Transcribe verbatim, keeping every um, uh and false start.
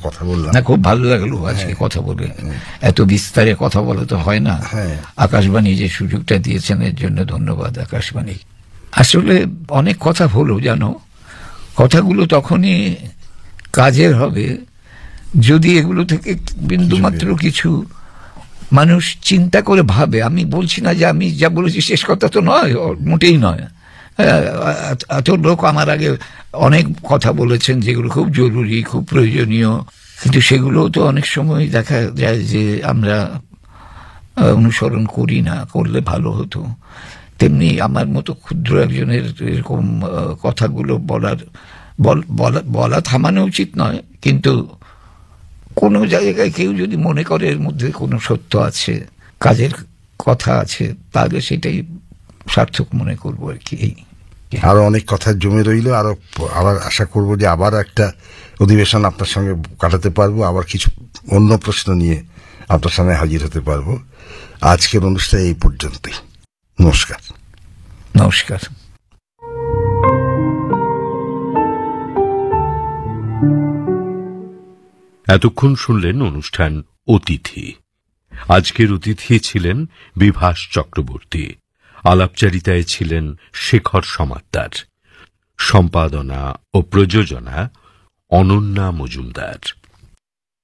কথা বললাম। না, খুব ভালো লাগলো আজকে কথা বলে, এত বিস্তারে কথা বলা তো হয় না। আকাশবাণী যে সুযোগটা দিয়েছেন এর জন্য ধন্যবাদ আকাশবাণী। আসলে অনেক কথা হলো জানো, কথাগুলো তখনই কাজের হবে যদি এগুলো থেকে বিন্দুমাত্র কিছু মানুষ চিন্তা করে ভাবে। আমি বলছি না যে আমি যা বলেছি শেষ কথা তো নয়, মোটেই নয়। এত লোক আমার আগে অনেক কথা বলেছেন যেগুলো খুব জরুরি, খুব প্রয়োজনীয়, কিন্তু সেগুলো তো অনেক সময় দেখা যায় যে আমরা অনুসরণ করি না, করলে ভালো হতো। তেমনি আমার মতো ক্ষুদ্র একজনের এরকম কথাগুলো বলার বলা থামানো উচিত নয়, কিন্তু কোনো জায়গায় কেউ যদি মনে করে এর মধ্যে কোনো সত্য আছে, কাজের কথা আছে, তাহলে সেটাই সার্থক মনে করবো আর কি। আরো অনেক কথা জমে রইল, আরো আবার আশা করব যে আবার একটা অধিবেশন আপনার সঙ্গে কাটাতে পারবো, আবার কিছু অন্য প্রশ্ন নিয়ে আপনার সামনে হাজির হতে পারবো। আজকের অনুষ্ঠান এই পর্যন্তই। নমস্কার। নমস্কার। এতক্ষণ শুনলেন অনুষ্ঠান অতিথি। আজকের অতিথি ছিলেন বিভাস চক্রবর্তী, আলাপচারিতায় ছিলেন শেখর সমাদ্দার, সম্পাদনা ও প্রযোজনা অনন্যা মজুমদার।